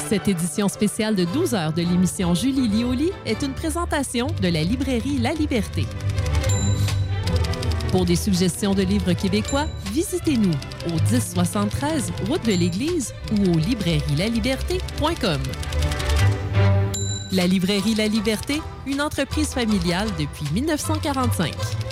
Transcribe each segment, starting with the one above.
Cette édition spéciale de 12 heures de l'émission Julie lit au lit est une présentation de la librairie La Liberté. Pour des suggestions de livres québécois, visitez-nous au 1073 route de l'Église ou au librairielaliberté.com. La librairie La Liberté, une entreprise familiale depuis 1945.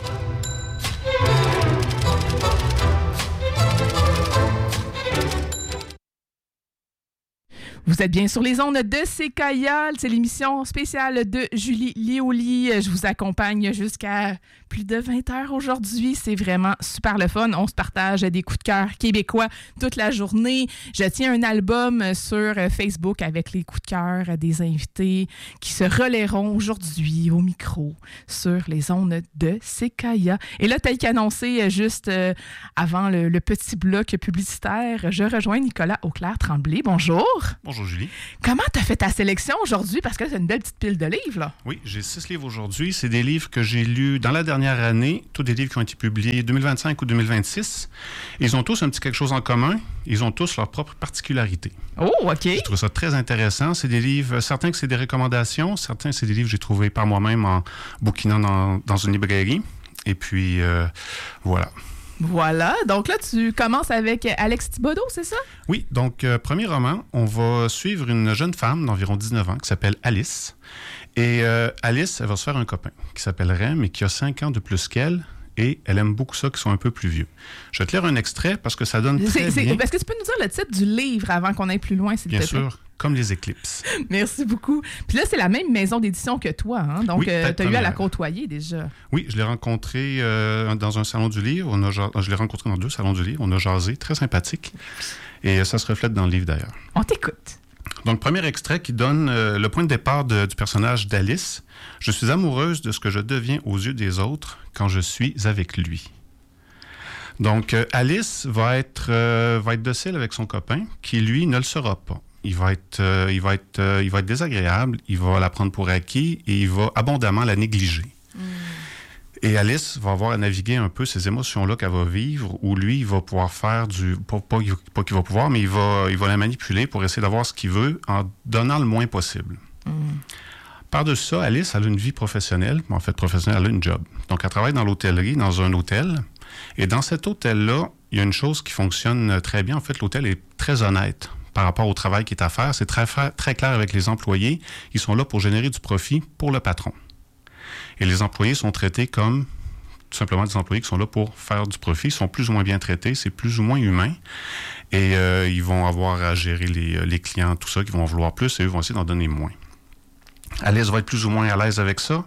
Vous êtes bien sur les ondes de CKIA, c'est l'émission spéciale de Julie Lioli. Je vous accompagne jusqu'à plus de 20 heures aujourd'hui. C'est vraiment super le fun. On se partage des coups de cœur québécois toute la journée. Je tiens un album sur Facebook avec les coups de cœur des invités qui se relaieront aujourd'hui au micro sur les ondes de CKIA. Et là, tel qu'annoncé juste avant le petit bloc publicitaire, je rejoins Nicolas Auclair-Tremblay. Bonjour. Bonjour Julie. Comment tu as fait ta sélection aujourd'hui? Parce que c'est une belle petite pile de livres, là. Oui, j'ai 6 livres aujourd'hui. C'est des livres que j'ai lus dans la dernière année. Tous des livres qui ont été publiés 2025 ou 2026. Ils ont tous un petit quelque chose en commun. Ils ont tous leur propre particularité. Oh, OK. Je trouve ça très intéressant. C'est des livres, certains que c'est des recommandations, certains c'est des livres que j'ai trouvés par moi-même en bouquinant dans une librairie. Et puis, voilà. Voilà. Donc là, tu commences avec Alex Thibodeau, c'est ça? Oui. Donc, premier roman, on va suivre une jeune femme d'environ 19 ans qui s'appelle Alice. Et Alice, elle va se faire un copain qui s'appelle Rem et qui a 5 ans de plus qu'elle. Et elle aime beaucoup ça qui sont un peu plus vieux. Je vais te lire un extrait parce que ça donne très bien... Est-ce que tu peux nous dire le titre du livre avant qu'on aille plus loin, s'il te plaît? Bien sûr. Comme les éclipses. Merci beaucoup. Puis là, c'est la même maison d'édition que toi, hein? Donc, oui, tu as eu à la côtoyer déjà. Oui, je l'ai rencontré dans un salon du livre. Je l'ai rencontré dans 2 salons du livre. On a jasé, très sympathique. Et ça se reflète dans le livre, d'ailleurs. On t'écoute. Donc, premier extrait qui donne le point de départ du personnage d'Alice. « Je suis amoureuse de ce que je deviens aux yeux des autres quand je suis avec lui. » Donc, Alice va être docile avec son copain, qui, lui, ne le sera pas. Il va être désagréable, il va la prendre pour acquis et il va abondamment la négliger. Et Alice va avoir à naviguer un peu ces émotions-là qu'elle va vivre, où lui, il va pouvoir faire pas qu'il va pouvoir, mais il va la manipuler pour essayer d'avoir ce qu'il veut en donnant le moins possible. Par-dessus ça, Alice, elle a une vie professionnelle, mais en fait, professionnelle, elle a une job. Donc, elle travaille dans l'hôtellerie, dans un hôtel. Et dans cet hôtel-là, il y a une chose qui fonctionne très bien. En fait, l'hôtel est très honnête par rapport au travail qui est à faire. C'est très clair avec les employés. Ils sont là pour générer du profit pour le patron. Et les employés sont traités comme tout simplement des employés qui sont là pour faire du profit. Ils sont plus ou moins bien traités, c'est plus ou moins humain. Et ils vont avoir à gérer les clients, tout ça, qui vont en vouloir plus et eux vont essayer d'en donner moins. Alice va être plus ou moins à l'aise avec ça.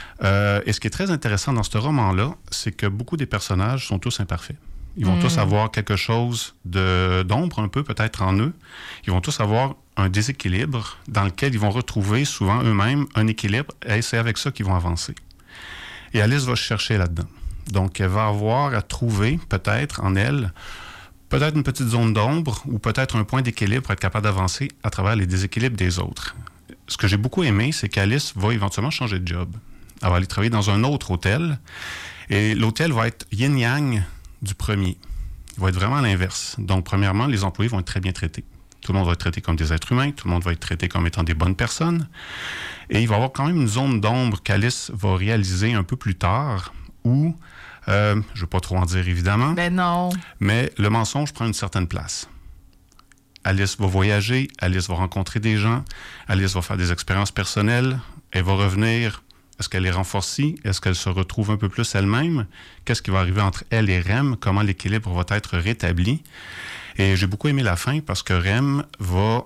Et ce qui est très intéressant dans ce roman-là, c'est que beaucoup des personnages sont tous imparfaits. Ils vont tous avoir quelque chose d'ombre un peu peut-être en eux. Ils vont tous avoir un déséquilibre dans lequel ils vont retrouver souvent eux-mêmes un équilibre et c'est avec ça qu'ils vont avancer. Et Alice va chercher là-dedans. Donc, elle va avoir à trouver peut-être en elle, peut-être une petite zone d'ombre ou peut-être un point d'équilibre pour être capable d'avancer à travers les déséquilibres des autres. Ce que j'ai beaucoup aimé, c'est qu'Alice va éventuellement changer de job. Elle va aller travailler dans un autre hôtel et l'hôtel va être yin-yang du premier. Il va être vraiment à l'inverse. Donc, premièrement, les employés vont être très bien traités. Tout le monde va être traité comme des êtres humains. Tout le monde va être traité comme étant des bonnes personnes. Et il va y avoir quand même une zone d'ombre qu'Alice va réaliser un peu plus tard où, je ne veux pas trop en dire évidemment, ben non. Mais le mensonge prend une certaine place. Alice va voyager, Alice va rencontrer des gens, Alice va faire des expériences personnelles, elle va revenir. Est-ce qu'elle est renforcée? Est-ce qu'elle se retrouve un peu plus elle-même? Qu'est-ce qui va arriver entre elle et Rem? Comment l'équilibre va être rétabli? Et j'ai beaucoup aimé la fin parce que Rem va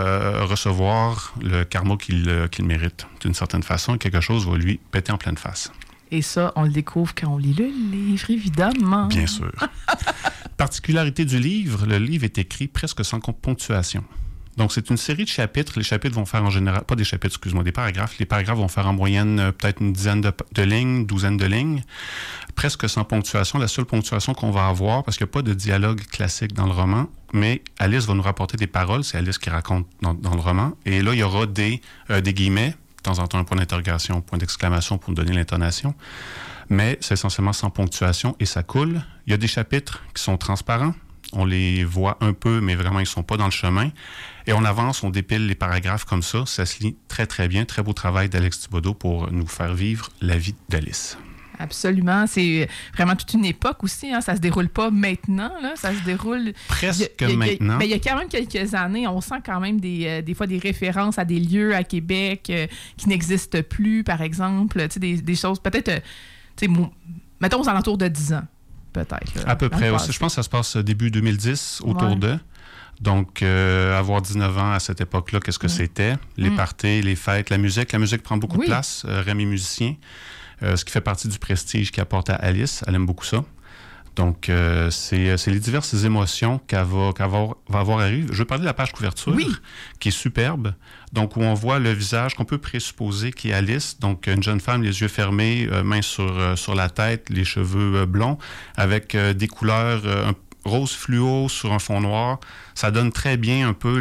recevoir le karma qu'il mérite. D'une certaine façon, quelque chose va lui péter en pleine face. Et ça, on le découvre quand on lit le livre, évidemment. Bien sûr. Particularité du livre, le livre est écrit presque sans ponctuation. Donc, c'est une série de chapitres. Les chapitres vont faire en général... Pas des chapitres, excuse-moi, des paragraphes. Les paragraphes vont faire en moyenne peut-être une dizaine de lignes, douzaine de lignes. Presque sans ponctuation. La seule ponctuation qu'on va avoir, parce qu'il n'y a pas de dialogue classique dans le roman, mais Alice va nous rapporter des paroles. C'est Alice qui raconte dans le roman. Et là, il y aura des guillemets, de temps en temps un point d'interrogation, un point d'exclamation pour nous donner l'intonation. Mais c'est essentiellement sans ponctuation et ça coule. Il y a des chapitres qui sont transparents. On les voit un peu, mais vraiment, ils ne sont pas dans le chemin. Et on avance, on dépile les paragraphes comme ça. Ça se lit très, très bien. Très beau travail d'Alex Thibodeau pour nous faire vivre la vie d'Alice. Absolument. C'est vraiment toute une époque aussi. Hein. Ça se déroule pas maintenant. Là. Ça se déroule... Presque maintenant. Mais il y a quand même quelques années, on sent quand même des fois des références à des lieux à Québec qui n'existent plus, par exemple. Des choses peut-être... mettons aux alentours de 10 ans, peut-être. Là, à peu près. Aussi, je pense que ça se passe début 2010, autour d'eux. Donc, avoir 19 ans à cette époque-là, qu'est-ce que c'était? Les parties, les fêtes, la musique. La musique prend beaucoup de place. Rémi musicien. Ce qui fait partie du prestige qu'il apporte à Alice. Elle aime beaucoup ça. Donc, c'est les diverses émotions qu'elle va avoir à vivre. Je vais parler de la page couverture, qui est superbe. Donc, où on voit le visage qu'on peut présupposer qui est Alice. Donc, une jeune femme, les yeux fermés, main sur la tête, les cheveux blonds, avec des couleurs rose fluo sur un fond noir. Ça donne très bien un peu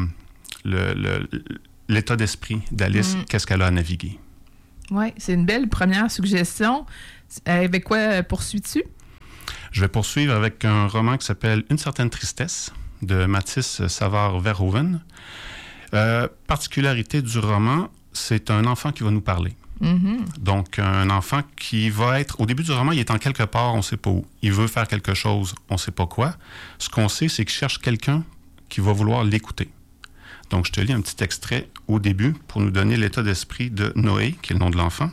l'état d'esprit d'Alice, qu'est-ce qu'elle a à naviguer. Oui, c'est une belle première suggestion. Avec quoi poursuis-tu? Je vais poursuivre avec un roman qui s'appelle « Une certaine tristesse » de Mathis Savard-Verhoeven. Particularité du roman, c'est un enfant qui va nous parler. Donc, un enfant qui va être... Au début du roman, il est en quelque part, on ne sait pas où. Il veut faire quelque chose, on ne sait pas quoi. Ce qu'on sait, c'est qu'il cherche quelqu'un qui va vouloir l'écouter. Donc, je te lis un petit extrait au début pour nous donner l'état d'esprit de Noé, qui est le nom de l'enfant.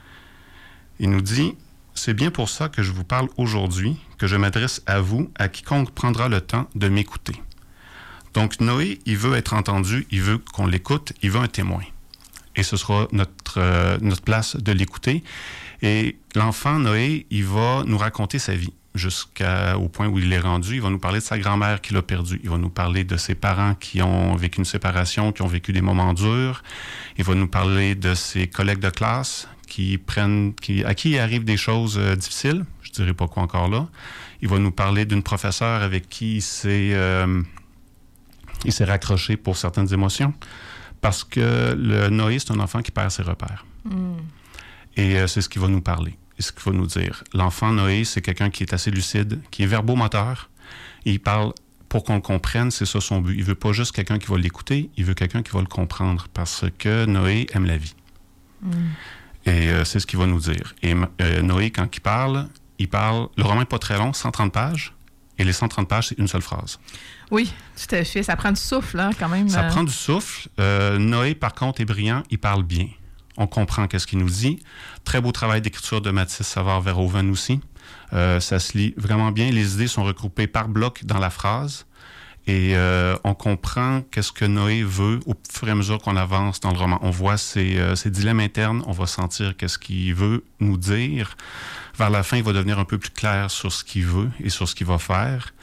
Il nous dit... C'est bien pour ça que je vous parle aujourd'hui, que je m'adresse à vous, à quiconque prendra le temps de m'écouter. Donc, Noé, il veut être entendu, il veut qu'on l'écoute, il veut un témoin. Et ce sera notre place de l'écouter. Et l'enfant, Noé, il va nous raconter sa vie jusqu'au point où il est rendu. Il va nous parler de sa grand-mère qu'il a perdue. Il va nous parler de ses parents qui ont vécu une séparation, qui ont vécu des moments durs. Il va nous parler de ses collègues de classe à qui il arrive des choses difficiles. Je ne dirais pas quoi encore là. Il va nous parler d'une professeure avec qui il s'est raccroché pour certaines émotions. Parce que le Noé, c'est un enfant qui perd ses repères. Et c'est ce qu'il va nous parler. Et ce qu'il va nous dire. L'enfant Noé, c'est quelqu'un qui est assez lucide, qui est verbomoteur. Et il parle pour qu'on le comprenne, c'est ça son but. Il ne veut pas juste quelqu'un qui va l'écouter, il veut quelqu'un qui va le comprendre. Parce que Noé aime la vie. Et c'est ce qu'il va nous dire. Et Noé, quand il parle, le roman n'est pas très long, 130 pages. Et les 130 pages, c'est une seule phrase. Oui, tout à fait. Ça prend du souffle, hein, quand même. Ça prend du souffle. Noé, par contre, est brillant. Il parle bien. On comprend qu'est-ce qu'il nous dit. Très beau travail d'écriture de Mathis Savard-Verhoeven aussi. Ça se lit vraiment bien. Les idées sont regroupées par bloc dans la phrase. Et on comprend qu'est-ce que Noé veut au fur et à mesure qu'on avance dans le roman. On voit ses dilemmes internes, on va sentir qu'est-ce qu'il veut nous dire. Vers la fin, il va devenir un peu plus clair sur ce qu'il veut et sur ce qu'il va faire.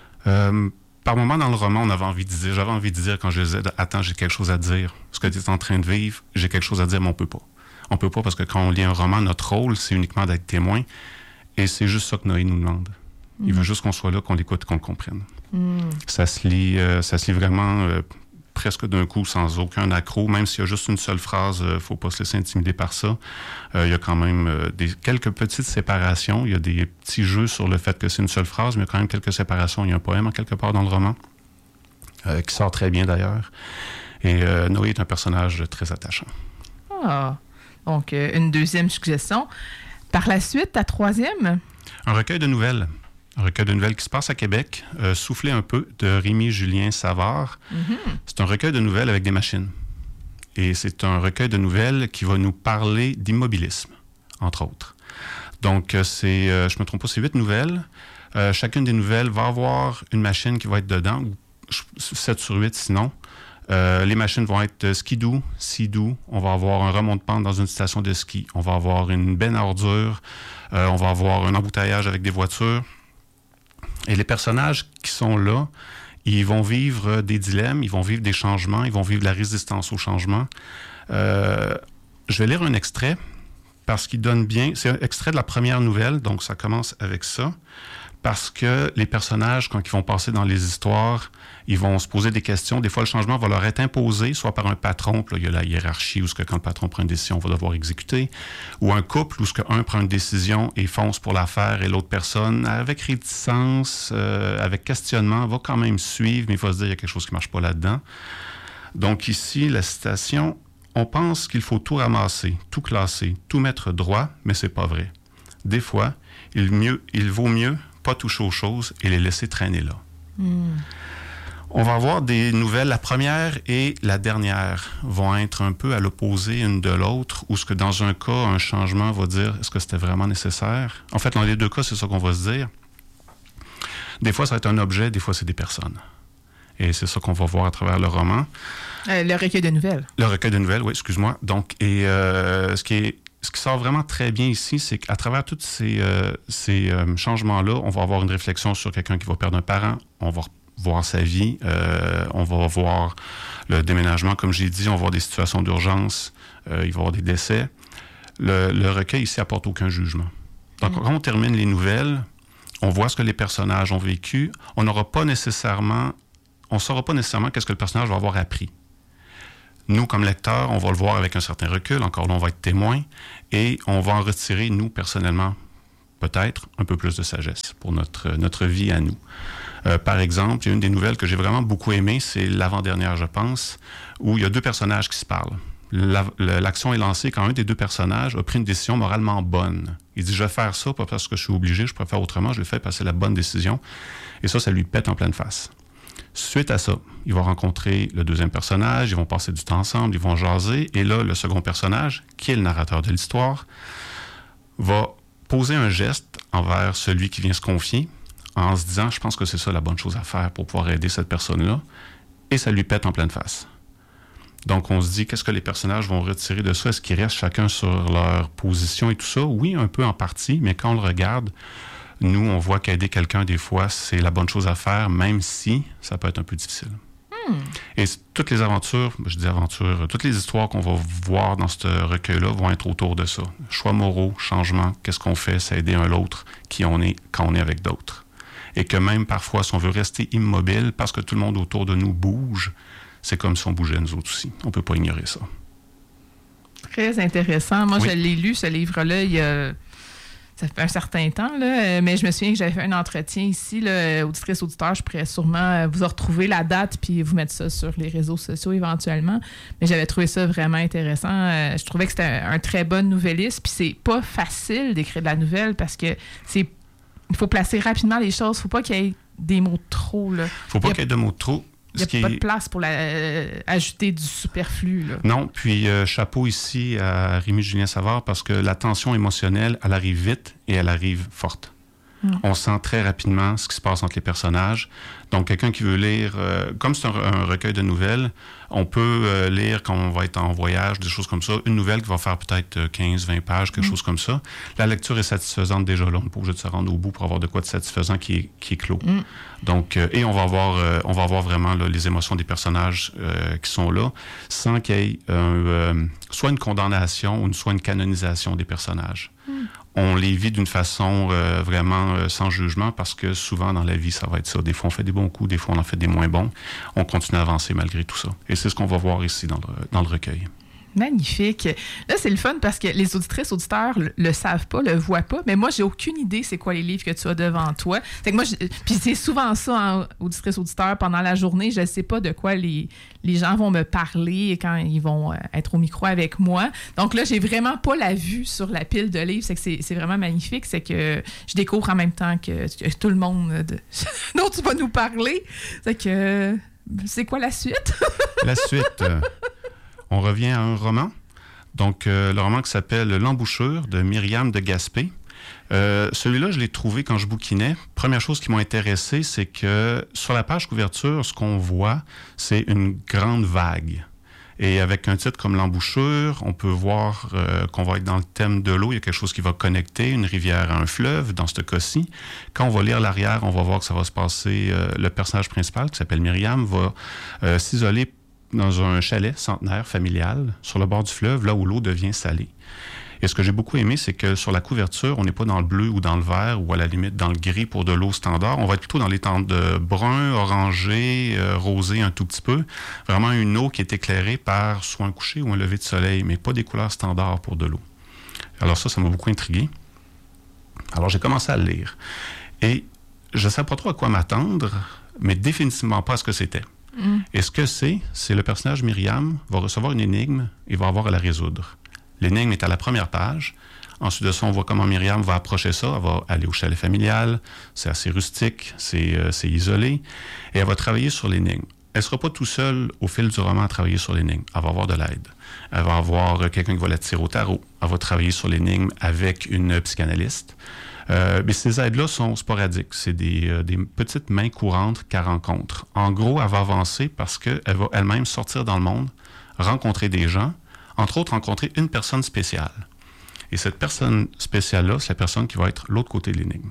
Par moments dans le roman, j'avais envie de dire quand je disais « Attends, j'ai quelque chose à dire. Ce que tu es en train de vivre, j'ai quelque chose à dire, mais on peut pas. » On peut pas parce que quand on lit un roman, notre rôle, c'est uniquement d'être témoin. Et c'est juste ça que Noé nous demande. Il veut juste qu'on soit là, qu'on l'écoute, qu'on le comprenne. Ça se lit vraiment presque d'un coup, sans aucun accroc. Même s'il y a juste une seule phrase, il ne faut pas se laisser intimider par ça. Il y a quand même quelques petites séparations. Il y a des petits jeux sur le fait que c'est une seule phrase, mais il y a quand même quelques séparations. Il y a un poème en quelque part dans le roman, qui sort très bien d'ailleurs. Et Noé est un personnage très attachant. Ah, donc une deuxième suggestion. Par la suite, ta troisième? Un recueil de nouvelles. Un recueil de nouvelles qui se passe à Québec, Souffler un peu, de Rémi-Julien Savard. C'est un recueil de nouvelles avec des machines. Et c'est un recueil de nouvelles qui va nous parler d'immobilisme, entre autres. Donc, je ne me trompe pas, c'est 8 nouvelles. Chacune des nouvelles va avoir une machine qui va être dedans, ou 7 sur 8 sinon. Les machines vont être skidoo, sidoo. On va avoir un remont de pente dans une station de ski. On va avoir une benne à ordures. On va avoir un embouteillage avec des voitures. Et les personnages qui sont là, ils vont vivre des dilemmes, ils vont vivre des changements, ils vont vivre de la résistance au changement. Je vais lire un extrait parce qu'il donne bien... C'est un extrait de la première nouvelle, donc ça commence avec ça. parce que les personnages, quand ils vont passer dans les histoires, ils vont se poser des questions. Des fois, le changement va leur être imposé, soit par un patron, puis là, il y a la hiérarchie, où quand le patron prend une décision, on va devoir exécuter, ou un couple, où un prend une décision et fonce pour la faire, et l'autre personne, avec réticence, avec questionnement, va quand même suivre, mais il va se dire, il y a quelque chose qui ne marche pas là-dedans. Donc ici, la citation, on pense qu'il faut tout ramasser, tout classer, tout mettre droit, mais c'est pas vrai. Des fois, il vaut mieux pas toucher aux choses et les laisser traîner là. On va avoir des nouvelles. La première et la dernière vont être un peu à l'opposé une de l'autre, où ce que dans un cas, un changement va dire, est-ce que c'était vraiment nécessaire? En fait, dans les deux cas, c'est ça qu'on va se dire. Des fois, ça va être un objet, des fois, c'est des personnes. Et c'est ça qu'on va voir à travers le roman. Le recueil de nouvelles. Le recueil de nouvelles, oui, excuse-moi. Donc, ce qui sort vraiment très bien ici, c'est qu'à travers tous ces changements-là, on va avoir une réflexion sur quelqu'un qui va perdre un parent, on va voir sa vie, on va voir le déménagement, comme j'ai dit, on va voir des situations d'urgence, il va y avoir des décès. Le recueil ici apporte aucun jugement. Donc, quand on termine les nouvelles, on voit ce que les personnages ont vécu, on ne saura pas nécessairement qu'est-ce que le personnage va avoir appris. Nous, comme lecteurs, on va le voir avec un certain recul. Encore là, on va être témoin. Et on va en retirer, nous, personnellement, peut-être un peu plus de sagesse pour notre vie à nous. Par exemple, il y a une des nouvelles que j'ai vraiment beaucoup aimée, c'est l'avant-dernière, je pense, où il y a deux personnages qui se parlent. L'action est lancée quand un des deux personnages a pris une décision moralement bonne. Il dit, je vais faire ça, pas parce que je suis obligé, je préfère autrement, je le fais parce que c'est la bonne décision. Et ça lui pète en pleine face. Suite à ça, il va rencontrer le deuxième personnage, ils vont passer du temps ensemble, ils vont jaser, et là, le second personnage, qui est le narrateur de l'histoire, va poser un geste envers celui qui vient se confier, en se disant, je pense que c'est ça la bonne chose à faire pour pouvoir aider cette personne-là, et ça lui pète en pleine face. Donc, on se dit, qu'est-ce que les personnages vont retirer de ça? Est-ce qu'ils restent chacun sur leur position et tout ça? Oui, un peu en partie, mais quand on le regarde, nous, on voit qu'aider quelqu'un, des fois, c'est la bonne chose à faire, même si ça peut être un peu difficile. Et toutes les aventures, toutes les histoires qu'on va voir dans ce recueil-là vont être autour de ça. Choix moraux, changement, qu'est-ce qu'on fait, c'est aider un l'autre qui on est quand on est avec d'autres. Et que même parfois, si on veut rester immobile parce que tout le monde autour de nous bouge, c'est comme si on bougeait nous autres aussi. On ne peut pas ignorer ça. Très intéressant. Moi, je l'ai lu, ce livre-là, ça fait un certain temps, là, mais je me souviens que j'avais fait un entretien ici, là, auditrice, auditeur, je pourrais sûrement vous retrouver la date puis vous mettre ça sur les réseaux sociaux éventuellement. Mais j'avais trouvé ça vraiment intéressant. Je trouvais que c'était un très bon nouvelliste. Puis c'est pas facile d'écrire de la nouvelle parce que il faut placer rapidement les choses. Faut pas qu'il y ait des mots de trop. Faut pas qu'il y ait de mots de trop. Il n'y a pas de place pour ajouter du superflu. Là. Non, puis chapeau ici à Rémi-Julien Savard parce que la tension émotionnelle, elle arrive vite et elle arrive forte. On sent très rapidement ce qui se passe entre les personnages. Donc, quelqu'un qui veut lire, comme c'est un recueil de nouvelles, on peut lire quand on va être en voyage, des choses comme ça. Une nouvelle qui va faire peut-être 15-20 pages, quelque chose comme ça. La lecture est satisfaisante déjà là. On n'est pas obligé de se rendre au bout pour avoir de quoi de satisfaisant qui est clos. Donc, et on va voir vraiment là, les émotions des personnages qui sont là, sans qu'il y ait soit une condamnation ou soit une canonisation des personnages. On les vit d'une façon vraiment sans jugement parce que souvent dans la vie, ça va être ça. Des fois, on fait des bons coups, des fois, on en fait des moins bons. On continue à avancer malgré tout ça. Et c'est ce qu'on va voir ici dans le recueil. Magnifique. Là, c'est le fun parce que les auditrices, auditeurs le savent pas, le voient pas, mais moi, j'ai aucune idée c'est quoi les livres que tu as devant toi. Fait que moi, puis c'est souvent ça, hein, auditrices, auditeurs, pendant la journée, je ne sais pas de quoi les gens vont me parler quand ils vont être au micro avec moi. Donc là, j'ai vraiment pas la vue sur la pile de livres. C'est que c'est vraiment magnifique. C'est que je découvre en même temps que tout le monde dont tu vas nous parler. C'est que c'est quoi la suite? La suite... On revient à un roman. Donc, le roman qui s'appelle L'embouchure de Myriam de Gaspé. Celui-là, je l'ai trouvé quand je bouquinais. Première chose qui m'a intéressé, c'est que sur la page couverture, ce qu'on voit, c'est une grande vague. Et avec un titre comme L'embouchure, on peut voir qu'on va être dans le thème de l'eau. Il y a quelque chose qui va connecter une rivière à un fleuve, dans ce cas-ci. Quand on va lire l'arrière, on va voir que ça va se passer. Le personnage principal, qui s'appelle Myriam, va s'isoler dans un chalet centenaire familial sur le bord du fleuve, là où l'eau devient salée. Et ce que j'ai beaucoup aimé, c'est que sur la couverture, on n'est pas dans le bleu ou dans le vert ou à la limite dans le gris pour de l'eau standard. On va être plutôt dans les tons de brun, orangé, rosé un tout petit peu. Vraiment une eau qui est éclairée par soit un coucher ou un lever de soleil, mais pas des couleurs standards pour de l'eau. Alors ça m'a beaucoup intrigué. Alors j'ai commencé à le lire. Et je ne sais pas trop à quoi m'attendre, mais définitivement pas à ce que c'était. Et ce que c'est le personnage Myriam va recevoir une énigme et va avoir à la résoudre. L'énigme est à la première page. Ensuite de ça, on voit comment Myriam va approcher ça. Elle va aller au chalet familial. C'est assez rustique, c'est isolé. Et elle va travailler sur l'énigme. Elle ne sera pas tout seule au fil du roman à travailler sur l'énigme. Elle va avoir de l'aide. Elle va avoir quelqu'un qui va la tirer au tarot. Elle va travailler sur l'énigme avec une psychanalyste. Mais ces aides-là sont sporadiques. C'est des petites mains courantes qu'elle rencontre. En gros, elle va avancer parce qu'elle va elle-même sortir dans le monde, rencontrer des gens, entre autres rencontrer une personne spéciale. Et cette personne spéciale-là, c'est la personne qui va être l'autre côté de l'énigme.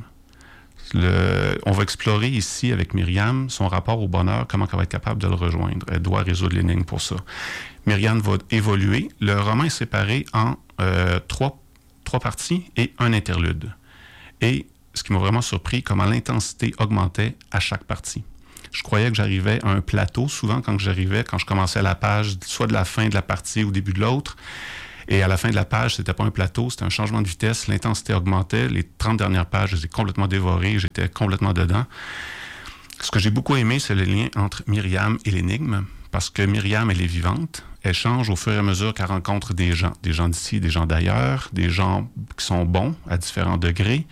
On va explorer ici avec Myriam son rapport au bonheur, comment elle va être capable de le rejoindre. Elle doit résoudre l'énigme pour ça. Myriam va évoluer. Le roman est séparé en trois parties et un interlude. Et ce qui m'a vraiment surpris, comment l'intensité augmentait à chaque partie. Je croyais que j'arrivais à un plateau. Souvent, quand je commençais à la page, soit de la fin de la partie ou au début de l'autre, et à la fin de la page, c'était pas un plateau, c'était un changement de vitesse. L'intensité augmentait. Les 30 dernières pages, je les ai complètement dévorées. J'étais complètement dedans. Ce que j'ai beaucoup aimé, c'est le lien entre Myriam et l'énigme, parce que Myriam, elle est vivante. Elle change au fur et à mesure qu'elle rencontre des gens d'ici, des gens d'ailleurs, des gens qui sont bons à différents degrés.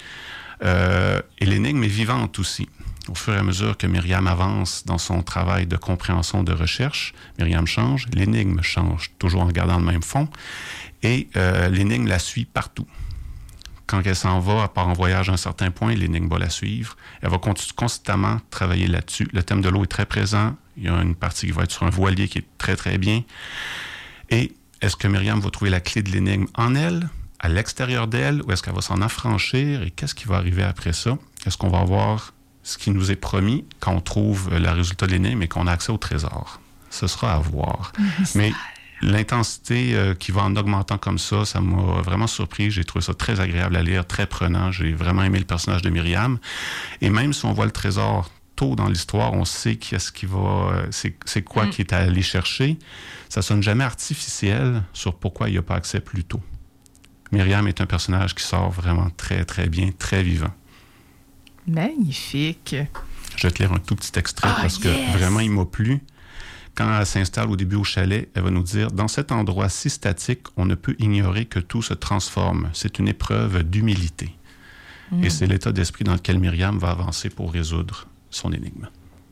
Et l'énigme est vivante aussi. Au fur et à mesure que Myriam avance dans son travail de compréhension, de recherche, Myriam change, l'énigme change, toujours en gardant le même fond. Et l'énigme la suit partout. Quand elle s'en va, elle part en voyage à un certain point, l'énigme va la suivre. Elle va constamment travailler là-dessus. Le thème de l'eau est très présent. Il y a une partie qui va être sur un voilier qui est très, très bien. Et est-ce que Myriam va trouver la clé de l'énigme en elle, à l'extérieur d'elle, ou est-ce qu'elle va s'en affranchir? Et qu'est-ce qui va arriver après ça? Est-ce qu'on va avoir ce qui nous est promis quand on trouve le résultat de l'énigme et qu'on a accès au trésor? Ce sera à voir. Mais l'intensité qui va en augmentant comme ça m'a vraiment surpris. J'ai trouvé ça très agréable à lire, très prenant. J'ai vraiment aimé le personnage de Myriam. Et même si on voit le trésor tôt dans l'histoire, on sait c'est quoi qui est à aller chercher. Ça sonne jamais artificiel sur pourquoi il n'y a pas accès plus tôt. Myriam est un personnage qui sort vraiment très, très bien, très vivant. Magnifique. Je vais te lire un tout petit extrait parce que vraiment, il m'a plu. Quand elle s'installe au début au chalet, elle va nous dire « Dans cet endroit si statique, on ne peut ignorer que tout se transforme. C'est une épreuve d'humilité. » Et c'est l'état d'esprit dans lequel Myriam va avancer pour résoudre son énigme.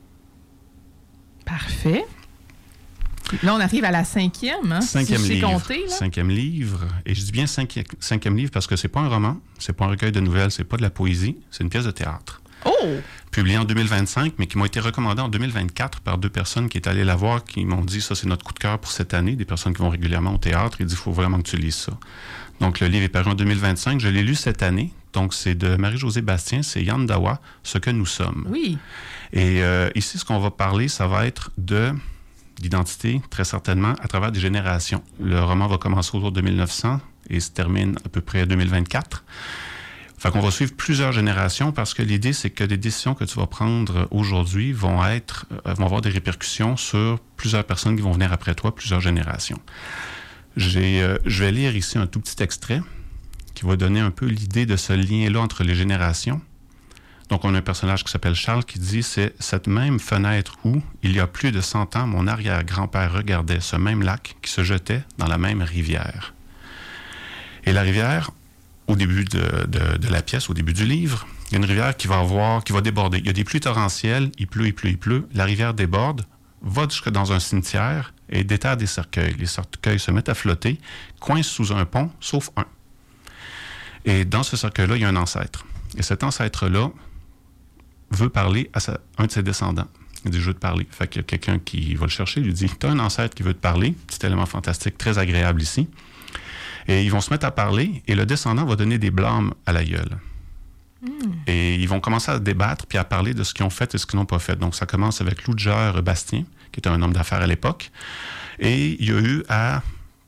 Parfait. Là, on arrive à la 5e, hein? Cinquième livre. Compté, là. 5e livre. Et je dis bien 5e livre parce que c'est pas un roman, c'est pas un recueil de nouvelles, c'est pas de la poésie, c'est une pièce de théâtre. Oh! Publiée en 2025, mais qui m'a été recommandée en 2024 par 2 personnes qui étaient allées la voir, qui m'ont dit, ça, c'est notre coup de cœur pour cette année, des personnes qui vont régulièrement au théâtre. Ils disent, il faut vraiment que tu lises ça. Donc, le livre est paru en 2025. Je l'ai lu cette année. Donc, c'est de Marie-Josée Bastien, c'est Yann Dawa, Ce que nous sommes. Oui. Et ici, ce qu'on va parler, ça va être d'identité, très certainement, à travers des générations. Le roman va commencer autour de 1900 et se termine à peu près à 2024. Fait qu'on va suivre plusieurs générations parce que l'idée, c'est que les décisions que tu vas prendre aujourd'hui vont avoir des répercussions sur plusieurs personnes qui vont venir après toi, plusieurs générations. Je vais lire ici un tout petit extrait qui va donner un peu l'idée de ce lien-là entre les générations. Donc, on a un personnage qui s'appelle Charles qui dit « C'est cette même fenêtre où, il y a plus de 100 ans, mon arrière-grand-père regardait ce même lac qui se jetait dans la même rivière. » Et la rivière, au début de la pièce, au début du livre, il y a une rivière qui va déborder. Il y a des pluies torrentielles, il pleut. La rivière déborde, va jusque dans un cimetière et déterre des cercueils. Les cercueils se mettent à flotter, coincent sous un pont, sauf un. Et dans ce cercueil-là, il y a un ancêtre. Et cet ancêtre-là veut parler à un de ses descendants. Il dit « Je veux te parler ». Fait qu'il y a quelqu'un qui va le chercher, lui dit « Tu as un ancêtre qui veut te parler ». Petit élément fantastique, très agréable ici. Et ils vont se mettre à parler et le descendant va donner des blâmes à la gueule. Et ils vont commencer à débattre puis à parler de ce qu'ils ont fait et ce qu'ils n'ont pas fait. Donc, ça commence avec Ludger Bastien, qui était un homme d'affaires à l'époque. Et il y a eu à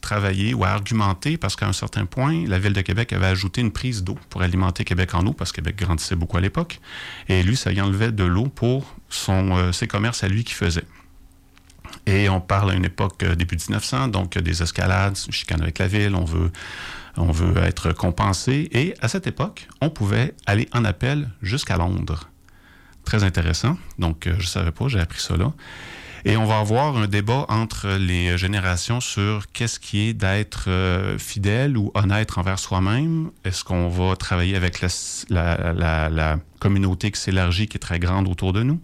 travailler ou à argumenter, parce qu'à un certain point, la Ville de Québec avait ajouté une prise d'eau pour alimenter Québec en eau, parce que Québec grandissait beaucoup à l'époque. Et lui, ça y enlevait de l'eau pour ses commerces à lui qu'il faisait. Et on parle à une époque début 1900, donc des escalades, chicane avec la ville, on veut être compensé. Et à cette époque, on pouvait aller en appel jusqu'à Londres. Très intéressant. Donc, je ne savais pas, j'ai appris ça là. Et on va avoir un débat entre les générations sur qu'est-ce qui est d'être fidèle ou honnête envers soi-même. Est-ce qu'on va travailler avec la communauté qui s'élargit, qui est très grande autour de nous?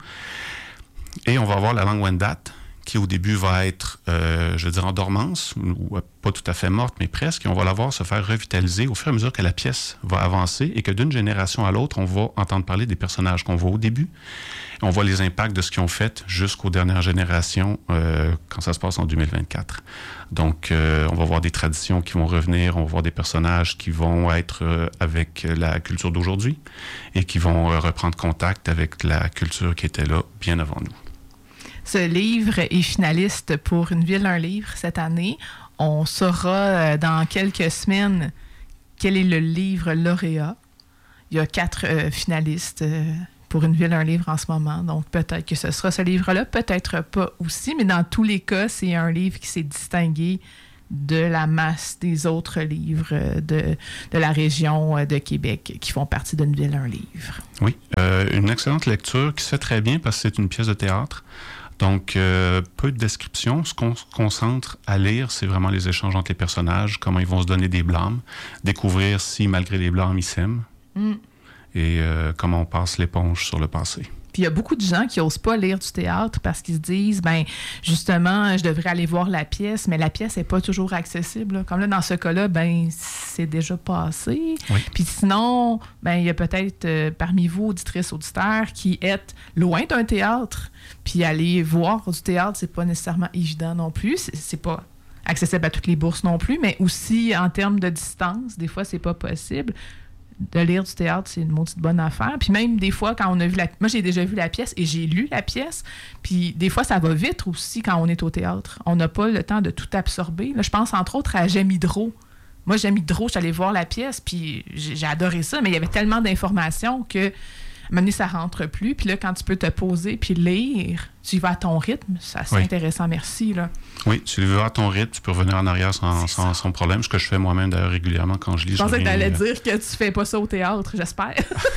Et on va avoir la langue Wendat, qui au début va être, je veux dire, en dormance, ou pas tout à fait morte, mais presque, et on va la voir se faire revitaliser au fur et à mesure que la pièce va avancer et que d'une génération à l'autre, on va entendre parler des personnages qu'on voit au début. On voit les impacts de ce qu'ils ont fait jusqu'aux dernières générations quand ça se passe en 2024. Donc, on va voir des traditions qui vont revenir, on va voir des personnages qui vont être avec la culture d'aujourd'hui et qui vont reprendre contact avec la culture qui était là bien avant nous. Ce livre est finaliste pour Une ville, un livre cette année. On saura dans quelques semaines quel est le livre lauréat. Il y a 4 finalistes pour Une ville, un livre en ce moment. Donc, peut-être que ce sera ce livre-là, peut-être pas aussi, mais dans tous les cas, c'est un livre qui s'est distingué de la masse des autres livres de la région de Québec qui font partie d'Une ville, un livre. Oui, une excellente lecture qui se fait très bien parce que c'est une pièce de théâtre. Donc, peu de description. Ce qu'on se concentre à lire, c'est vraiment les échanges entre les personnages, comment ils vont se donner des blâmes, découvrir si, malgré les blâmes, ils s'aiment, et comment on passe l'éponge sur le passé. Puis il y a beaucoup de gens qui n'osent pas lire du théâtre parce qu'ils se disent, ben justement, je devrais aller voir la pièce, mais la pièce n'est pas toujours accessible. Là. Comme là, dans ce cas-là, ben c'est déjà passé. Oui. Puis sinon, ben il y a peut-être parmi vous, auditrices, auditeurs, qui êtes loin d'un théâtre. Puis aller voir du théâtre, c'est pas nécessairement évident non plus. C'est pas accessible à toutes les bourses non plus, mais aussi en termes de distance, des fois, c'est pas possible. De lire du théâtre, c'est une maudite bonne affaire. Puis même des fois, quand on a vu moi, j'ai déjà vu la pièce et j'ai lu la pièce. Puis des fois, ça va vite aussi quand on est au théâtre. On n'a pas le temps de tout absorber. Là, je pense entre autres à J'aime Hydro. Moi, J'aime Hydro, je suis allée voir la pièce, puis j'ai adoré ça, mais il y avait tellement d'informations que à un moment donné, ça rentre plus. Puis là, quand tu peux te poser puis lire, tu y vas à ton rythme. C'est assez intéressant, merci. Là. Oui, tu y vas à ton rythme, tu peux revenir en arrière sans problème, ce que je fais moi-même d'ailleurs régulièrement quand je lis. Je pensais que tu allais dire que tu fais pas ça au théâtre, j'espère.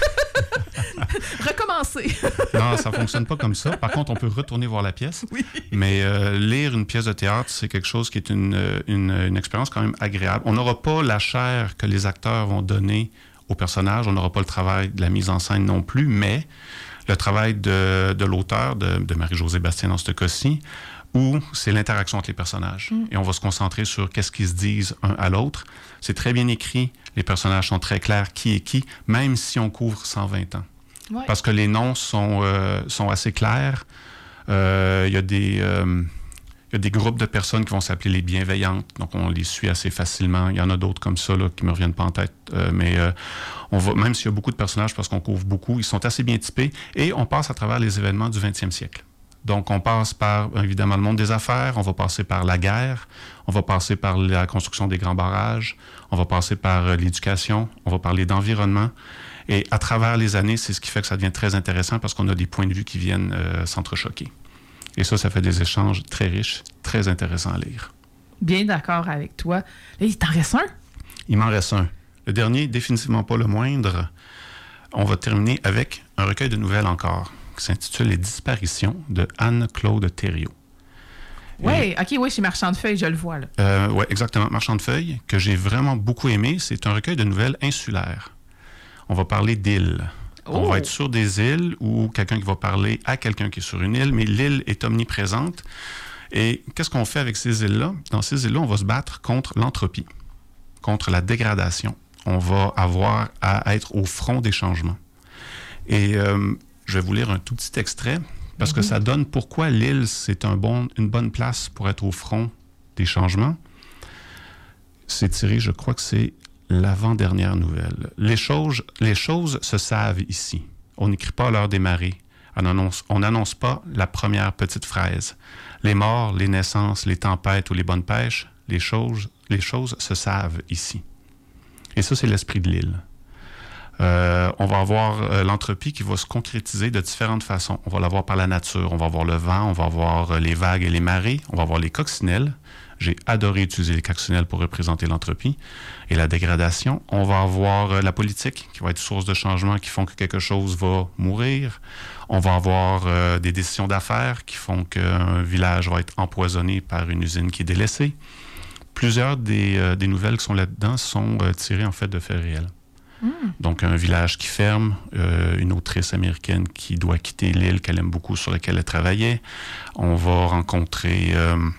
Recommencer. Non, ça fonctionne pas comme ça. Par contre, on peut retourner voir la pièce. Oui. Mais lire une pièce de théâtre, c'est quelque chose qui est une expérience quand même agréable. On n'aura pas la chair que les acteurs vont donner au personnage. On n'aura pas le travail de la mise en scène non plus, mais le travail de l'auteur, de Marie-Josée Bastien dans ce cas-ci, où c'est l'interaction entre les personnages. Et on va se concentrer sur qu'est-ce qu'ils se disent un à l'autre. C'est très bien écrit. Les personnages sont très clairs, qui est qui, même si on couvre 120 ans. Ouais. Parce que les noms sont assez clairs. Il y a des groupes de personnes qui vont s'appeler les bienveillantes, donc on les suit assez facilement. Il y en a d'autres comme ça là, qui ne me reviennent pas en tête, mais même s'il y a beaucoup de personnages, parce qu'on couvre beaucoup, ils sont assez bien typés, et on passe à travers les événements du 20e siècle. Donc on passe par, évidemment, le monde des affaires, on va passer par la guerre, on va passer par la construction des grands barrages, on va passer par l'éducation, on va parler d'environnement, et à travers les années, c'est ce qui fait que ça devient très intéressant, parce qu'on a des points de vue qui viennent s'entrechoquer. Et ça fait des échanges très riches, très intéressants à lire. Bien d'accord avec toi. Là, il t'en reste un? Il m'en reste un. Le dernier, définitivement pas le moindre. On va terminer avec un recueil de nouvelles encore, qui s'intitule « Les disparitions » de Anne-Claude Thériault. Oui, chez Marchand de Feuilles, je le vois. Là. Oui, exactement. Marchand de Feuilles, que j'ai vraiment beaucoup aimé. C'est un recueil de nouvelles insulaires. On va parler d'îles. On va être sur des îles ou quelqu'un qui va parler à quelqu'un qui est sur une île, mais l'île est omniprésente. Et qu'est-ce qu'on fait avec ces îles-là? Dans ces îles-là, on va se battre contre l'entropie, contre la dégradation. On va avoir à être au front des changements. Et je vais vous lire un tout petit extrait, parce que ça donne pourquoi l'île, c'est une bonne place pour être au front des changements. C'est tiré, je crois que c'est l'avant-dernière nouvelle. Les choses se savent ici. On n'écrit pas l'heure des marées. On n'annonce pas la première petite fraise. Les morts, les naissances, les tempêtes ou les bonnes pêches, les choses les choses se savent ici. Et ça, c'est l'esprit de l'île. On va avoir l'entropie qui va se concrétiser de différentes façons. On va l'avoir par la nature, on va avoir le vent, on va avoir les vagues et les marées, on va avoir les coccinelles. J'ai adoré utiliser les coccinelles pour représenter l'entropie et la dégradation. On va avoir la politique qui va être source de changement qui font que quelque chose va mourir. On va avoir des décisions d'affaires qui font qu'un village va être empoisonné par une usine qui est délaissée. Plusieurs des nouvelles qui sont là-dedans sont tirées en fait de faits réels. Donc, un village qui ferme, une autrice américaine qui doit quitter l'île qu'elle aime beaucoup, sur laquelle elle travaillait. On va rencontrer...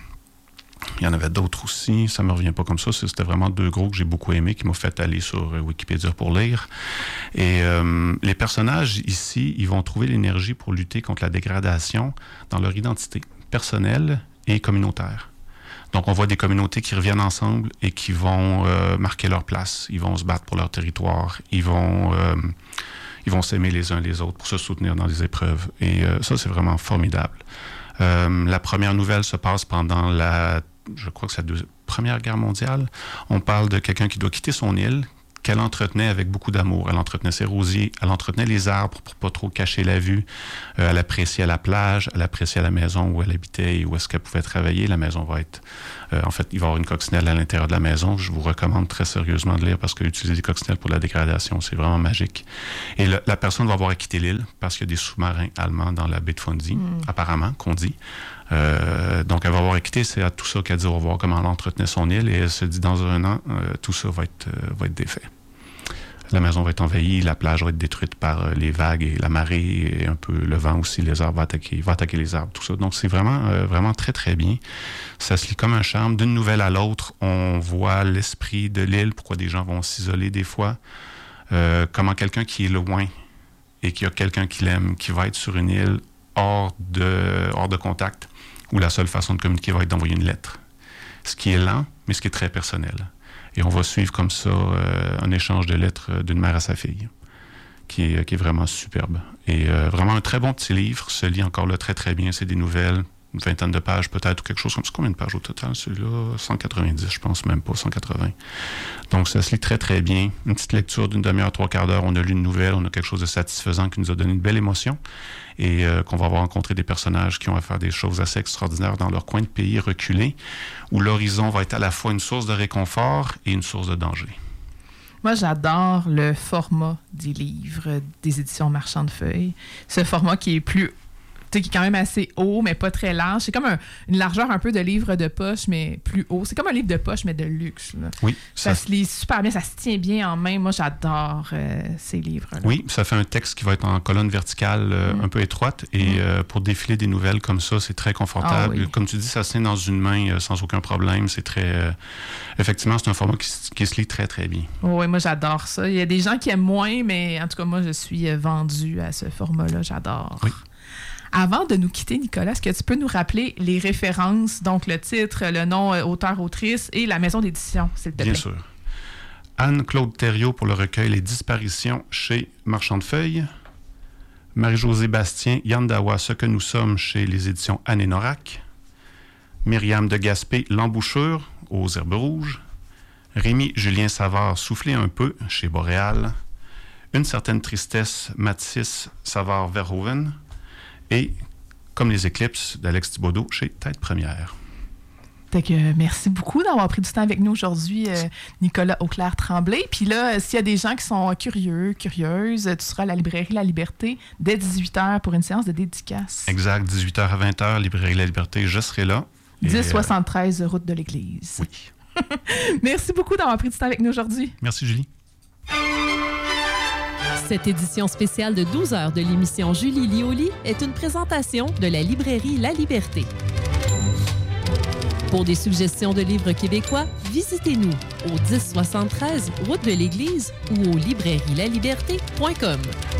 il y en avait d'autres aussi, ça ne me revient pas comme ça. C'était vraiment 2 gros que j'ai beaucoup aimés, qui m'ont fait aller sur Wikipédia pour lire. Et les personnages ici, ils vont trouver l'énergie pour lutter contre la dégradation dans leur identité personnelle et communautaire. Donc, on voit des communautés qui reviennent ensemble et qui vont marquer leur place. Ils vont se battre pour leur territoire. Ils vont s'aimer les uns les autres pour se soutenir dans les épreuves. Et ça, c'est vraiment formidable. La première nouvelle se passe pendant je crois que c'est la Première Guerre mondiale. On parle de quelqu'un qui doit quitter son île, qu'elle entretenait avec beaucoup d'amour. Elle entretenait ses rosiers, elle entretenait les arbres pour pas trop cacher la vue. Elle appréciait la plage, elle appréciait la maison où elle habitait et où est-ce qu'elle pouvait travailler. La maison va être... en fait, il va y avoir une coccinelle à l'intérieur de la maison. Je vous recommande très sérieusement de lire parce qu'utiliser des coccinelles pour la dégradation, c'est vraiment magique. Et la personne va avoir à quitter l'île parce qu'il y a des sous-marins allemands dans la baie de Fundy, apparemment, qu'on dit. Donc, elle va avoir à quitter. C'est à tout ça qu'elle dit au revoir, comment elle entretenait son île. Et elle se dit, dans 1 an, tout ça va être défait. La maison va être envahie, la plage va être détruite par les vagues et la marée et un peu le vent aussi. Les arbres va attaquer les arbres, tout ça. Donc, c'est vraiment très, très bien. Ça se lit comme un charme. D'une nouvelle à l'autre, on voit l'esprit de l'île, pourquoi des gens vont s'isoler des fois. Comment quelqu'un qui est loin et qui a quelqu'un qui l'aime, qui va être sur une île hors de contact, où la seule façon de communiquer va être d'envoyer une lettre. Ce qui est lent, mais ce qui est très personnel. Et on va suivre comme ça un échange de lettres d'une mère à sa fille, qui est vraiment superbe. Et vraiment un très bon petit livre, se lit encore là très très bien. C'est des nouvelles, une 20aine de pages peut-être, ou quelque chose comme ça. Combien de pages au total, celui-là? 190, je pense, même pas, 180. Donc ça se lit très très bien. Une petite lecture d'une demi-heure, 3/4 d'heure. On a lu une nouvelle, on a quelque chose de satisfaisant qui nous a donné une belle émotion. Et qu'on va avoir rencontré des personnages qui ont à faire des choses assez extraordinaires dans leur coin de pays reculé, où l'horizon va être à la fois une source de réconfort et une source de danger. Moi, j'adore le format des livres des éditions Marchand de Feuilles. Ce format qui est qui est quand même assez haut, mais pas très large. C'est comme une largeur un peu de livre de poche, mais plus haut. C'est comme un livre de poche, mais de luxe. Là. Oui. Ça se lit super bien, ça se tient bien en main. Moi, j'adore ces livres-là. Oui, ça fait un texte qui va être en colonne verticale un peu étroite. Et pour défiler des nouvelles comme ça, c'est très confortable. Comme tu dis, ça se tient dans une main sans aucun problème. C'est très... effectivement, c'est un format qui se lit très, très bien. Oui, moi, j'adore ça. Il y a des gens qui aiment moins, mais en tout cas, moi, je suis vendue à ce format-là. J'adore. Oui. Avant de nous quitter, Nicolas, est-ce que tu peux nous rappeler les références, donc le titre, le nom, auteur-autrice et la maison d'édition, s'il te plaît? Bien sûr. Anne-Claude Thériault pour le recueil Les Disparitions chez Marchand de Feuilles. Marie-Josée Bastien, Yandawa, Ce que nous sommes chez les éditions Anne et Norac. Myriam de Gaspé, L'embouchure aux Herbes Rouges. Rémi-Julien Savard, Souffler un peu chez Boréal. Une certaine tristesse, Mathis Savard-Verhoeven. Et Comme les éclipses d'Alex Thibodeau chez Tête Première. Merci beaucoup d'avoir pris du temps avec nous aujourd'hui, Nicolas Auclair-Tremblay. Puis là, s'il y a des gens qui sont curieuses, tu seras à la librairie La Liberté dès 18h pour une séance de dédicace. Exact, 18h à 20h, librairie La Liberté, je serai là. 1073 route de l'Église. Oui. Merci beaucoup d'avoir pris du temps avec nous aujourd'hui. Merci, Julie. Cette édition spéciale de 12 heures de l'émission Julie Lioli est une présentation de la librairie La Liberté. Pour des suggestions de livres québécois, visitez-nous au 1073 route de l'Église ou au librairielaliberté.com.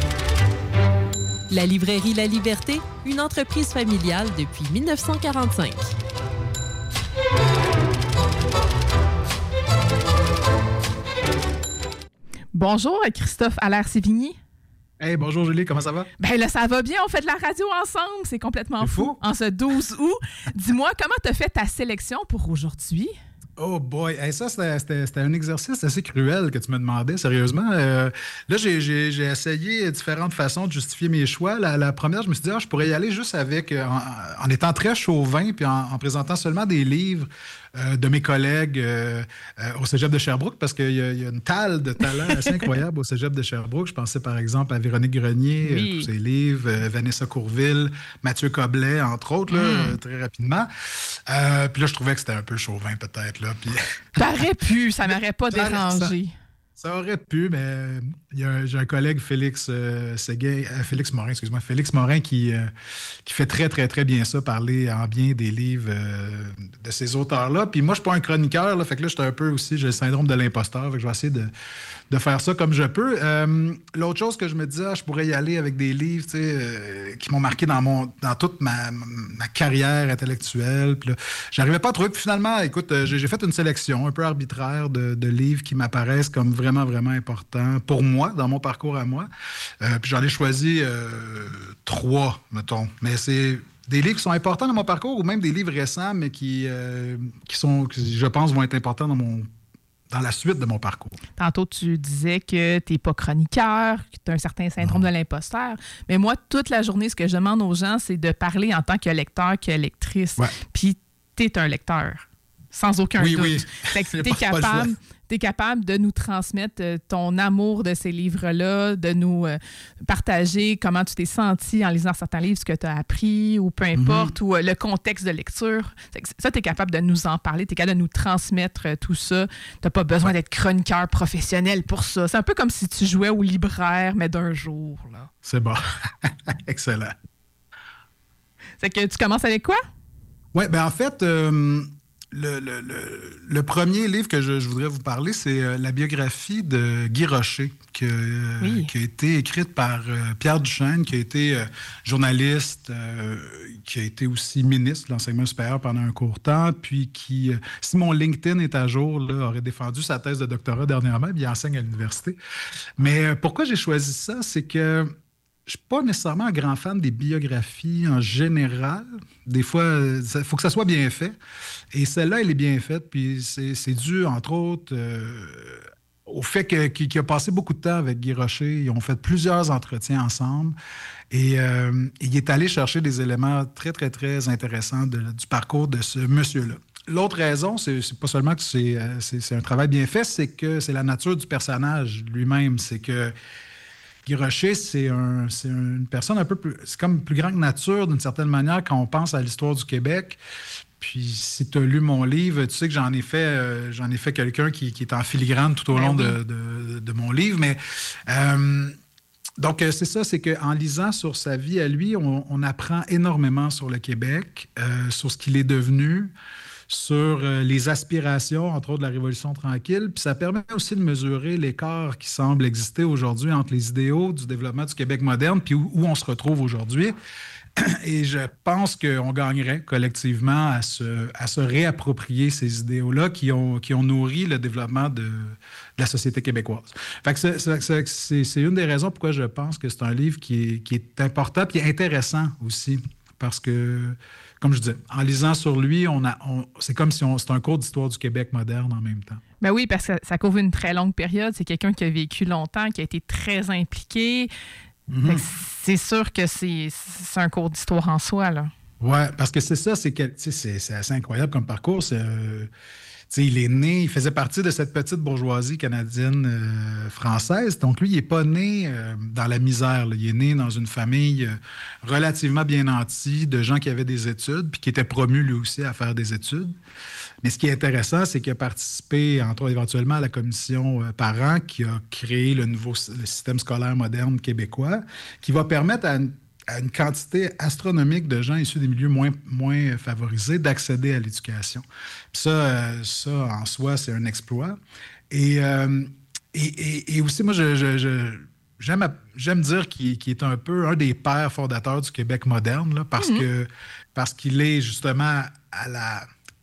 La librairie La Liberté, une entreprise familiale depuis 1945. Bonjour, Christophe Allaire-Sévigny. Hey, bonjour Julie, comment ça va? Ben là, ça va bien, on fait de la radio ensemble, c'est complètement fou. En ce 12 août. Dis-moi, comment t'as fait ta sélection pour aujourd'hui? Oh boy, hey, ça c'était un exercice assez cruel que tu me demandais, sérieusement. Là, j'ai essayé différentes façons de justifier mes choix. La première, je me suis dit, je pourrais y aller juste avec, en étant très chauvin, puis en présentant seulement des livres de mes collègues au Cégep de Sherbrooke, parce qu'il y a une talle de talent assez incroyable au Cégep de Sherbrooke. Je pensais par exemple à Véronique Grenier, Oui. tous ses livres, Vanessa Courville, Mathieu Coblet, entre autres, là, très rapidement. Puis là, je trouvais que c'était un peu chauvin peut-être. Là, puis... T'aurais pu, ça m'aurait pas Ça- dérangé. Ça aurait pu, mais j'ai un collègue, Félix Morin, qui fait très, très, très bien ça, parler en bien des livres de ces auteurs-là. Puis moi, je suis pas un chroniqueur, là, fait que là, j'étais un peu aussi, j'ai le syndrome de l'imposteur, fait que je vais essayer de faire ça comme je peux. L'autre chose que je me disais, je pourrais y aller avec des livres, tu sais, qui m'ont marqué dans toute ma carrière intellectuelle. Puis là, j'arrivais pas à trouver. Puis finalement, écoute, j'ai fait une sélection un peu arbitraire de livres qui m'apparaissent comme vraiment, vraiment importants pour moi, dans mon parcours à moi. Puis j'en ai choisi 3, mettons. Mais c'est des livres qui sont importants dans mon parcours ou même des livres récents, mais qui je pense, vont être importants dans la suite de mon parcours. Tantôt, tu disais que tu n'es pas chroniqueur, que tu as un certain syndrome de l'imposteur. Mais moi, toute la journée, ce que je demande aux gens, c'est de parler en tant que lecteur, que lectrice. Ouais. Puis, tu es un lecteur, sans aucun Oui, doute. oui. Fait que J'ai tu pas le choix. es capable de nous transmettre ton amour de ces livres-là, de nous partager comment tu t'es senti en lisant certains livres, ce que tu as appris, ou peu importe, ou le contexte de lecture. Ça, tu es capable de nous en parler, tu es capable de nous transmettre tout ça. Tu n'as pas besoin d'être chroniqueur professionnel pour ça. C'est un peu comme si tu jouais au libraire, mais d'un jour. Là. C'est bon. Excellent. C'est que tu commences avec quoi? Oui, ben en fait, le premier livre que je voudrais vous parler, c'est la biographie de Guy Rocher, qui a été écrite par Pierre Duchesne, qui a été journaliste, qui a été aussi ministre de l'Enseignement supérieur pendant un court temps, puis qui, si mon LinkedIn est à jour, là, aurait défendu sa thèse de doctorat dernièrement, puis il enseigne à l'université. Mais pourquoi j'ai choisi ça, c'est que je ne suis pas nécessairement un grand fan des biographies en général. Des fois, il faut que ça soit bien fait. Et celle-là, elle est bien faite. Puis c'est dû, entre autres, au fait qu'il a passé beaucoup de temps avec Guy Rocher. Ils ont fait plusieurs entretiens ensemble. Et il est allé chercher des éléments très, très, très intéressants du parcours de ce monsieur-là. L'autre raison, c'est pas seulement que c'est un travail bien fait, c'est que c'est la nature du personnage lui-même. C'est que Guy Rocher, c'est une personne un peu plus... C'est comme plus grand que nature, d'une certaine manière, quand on pense à l'histoire du Québec. Puis, si tu as lu mon livre, tu sais que j'en ai fait quelqu'un qui est en filigrane tout au long de mon livre. Mais donc, c'est ça, c'est qu'en lisant sur sa vie à lui, on apprend énormément sur le Québec, sur ce qu'il est devenu, sur les aspirations, entre autres, de la Révolution tranquille. Puis ça permet aussi de mesurer l'écart qui semble exister aujourd'hui entre les idéaux du développement du Québec moderne puis où on se retrouve aujourd'hui. Et je pense qu'on gagnerait collectivement à se réapproprier ces idéaux-là qui ont nourri le développement de la société québécoise. Fait que c'est une des raisons pourquoi je pense que c'est un livre qui est important et intéressant aussi. Parce que, comme je disais, en lisant sur lui, c'est comme si c'est un cours d'histoire du Québec moderne en même temps. Ben oui, parce que ça couvre une très longue période. C'est quelqu'un qui a vécu longtemps, qui a été très impliqué. Fait que c'est sûr que c'est un cours d'histoire en soi, là. Oui, parce que c'est ça, c'est assez incroyable comme parcours. Il est né, il faisait partie de cette petite bourgeoisie canadienne française. Donc, lui, il n'est pas né dans la misère, là. Il est né dans une famille relativement bien nantie, de gens qui avaient des études, puis qui étaient promus, lui aussi, à faire des études. Mais ce qui est intéressant, c'est qu'il a participé, entre autres, éventuellement, à la commission Parents, qui a créé le système scolaire moderne québécois, qui va permettre à une quantité astronomique de gens issus des milieux moins favorisés d'accéder à l'éducation. Puis ça, en soi, c'est un exploit. Et aussi, moi, j'aime dire qu'il est un peu un des pères fondateurs du Québec moderne, là, parce qu'il est justement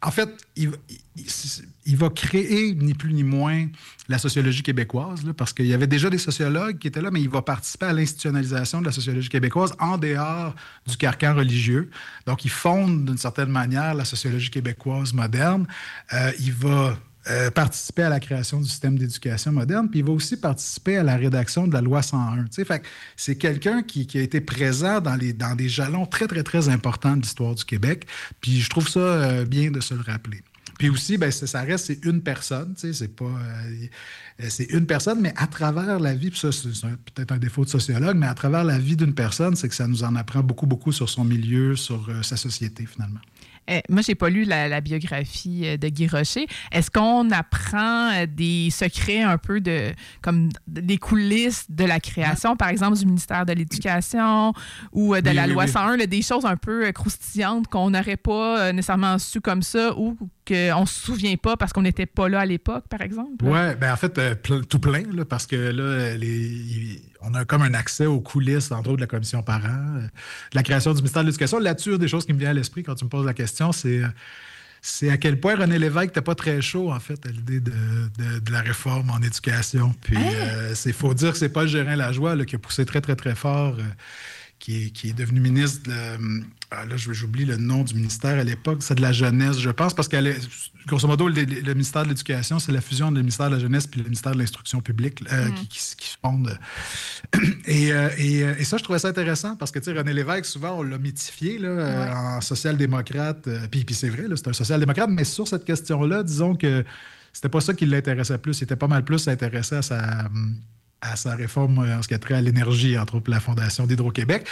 En fait, il va créer ni plus ni moins la sociologie québécoise, là, parce qu'il y avait déjà des sociologues qui étaient là, mais il va participer à l'institutionnalisation de la sociologie québécoise en dehors du carcan religieux. Donc, il fonde d'une certaine manière la sociologie québécoise moderne. Il va participer à la création du système d'éducation moderne, puis il va aussi participer à la rédaction de la loi 101. Fait que c'est quelqu'un qui a été présent dans des jalons très, très, très importants de l'histoire du Québec, puis je trouve ça bien de se le rappeler. Puis aussi, c'est une personne, c'est une personne, mais à travers la vie, puis ça, c'est peut-être un défaut de sociologue, mais à travers la vie d'une personne, c'est que ça nous en apprend beaucoup, beaucoup sur son milieu, sur sa société, finalement. Moi, je n'ai pas lu la biographie de Guy Rocher. Est-ce qu'on apprend des secrets un peu comme des coulisses de la création, par exemple, du ministère de l'Éducation ou de la loi 101, là, des choses un peu croustillantes qu'on n'aurait pas nécessairement su comme ça ou qu'on ne se souvient pas parce qu'on n'était pas là à l'époque, par exemple? Oui, en fait, tout plein, là, parce que là, on a comme un accès aux coulisses, entre autres, de la commission parents, de la création du ministère de l'Éducation. Là-dessus, des choses qui me viennent à l'esprit quand tu me poses la question, c'est à quel point René Lévesque n'était pas très chaud, en fait, à l'idée de la réforme en éducation. Puis, il faut dire que c'est Paul Gérin-Lajoie là, qui a poussé très, très, très fort, qui est devenu ministre de... là, j'oublie le nom du ministère à l'époque. C'est de la jeunesse, je pense, parce que, grosso modo, le ministère de l'Éducation, c'est la fusion du ministère de la jeunesse puis le ministère de l'Instruction publique qui se fondent. Et ça, je trouvais ça intéressant parce que, tu sais, René Lévesque, souvent, on l'a mythifié là, en social-démocrate. Puis c'est vrai, là, c'est un social-démocrate, mais sur cette question-là, disons que c'était pas ça qui l'intéressait plus. Il était pas mal plus intéressé à sa réforme en ce qui a trait à l'énergie, entre autres, la Fondation d'Hydro-Québec.